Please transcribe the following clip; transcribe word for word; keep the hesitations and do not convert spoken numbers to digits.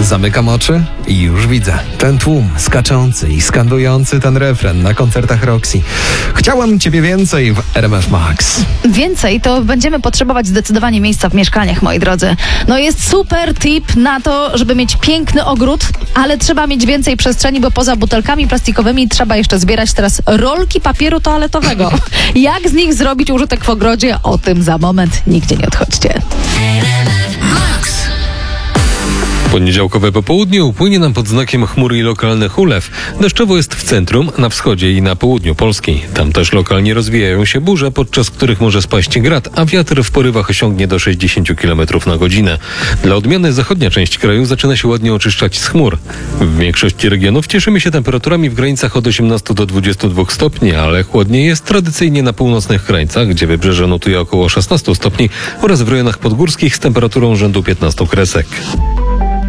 Zamykam oczy i już widzę ten tłum skaczący i skandujący ten refren na koncertach Roxy. Chciałem ciebie więcej w R M F Max. Więcej to będziemy potrzebować zdecydowanie miejsca w mieszkaniach, moi drodzy. No jest super tip na to, żeby mieć piękny ogród, ale trzeba mieć więcej przestrzeni, bo poza butelkami plastikowymi trzeba jeszcze zbierać teraz rolki papieru toaletowego. Jak z nich zrobić użytek w ogrodzie? O tym za moment. Nigdzie nie odchodźcie. Poniedziałkowe popołudnie upłynie nam pod znakiem chmury i lokalnych ulew. Deszczowo jest w centrum, na wschodzie i na południu Polski. Tam też lokalnie rozwijają się burze, podczas których może spaść grad, a wiatr w porywach osiągnie do sześćdziesiąt kilometrów na godzinę. Dla odmiany zachodnia część kraju zaczyna się ładnie oczyszczać z chmur. W większości regionów cieszymy się temperaturami w granicach od osiemnastu do dwudziestu dwóch stopni, ale chłodniej jest tradycyjnie na północnych krańcach, gdzie wybrzeże notuje około szesnastu stopni oraz w rejonach podgórskich z temperaturą rzędu piętnastu kresek.